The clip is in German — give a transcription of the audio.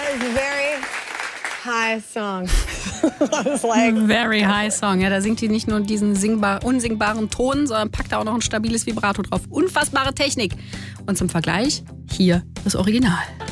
is very high song. I was like, Very high song. Ja, da singt die nicht nur diesen unsingbaren Ton, sondern packt da auch noch ein stabiles Vibrato drauf. Unfassbare Technik. Und zum Vergleich, hier das Original.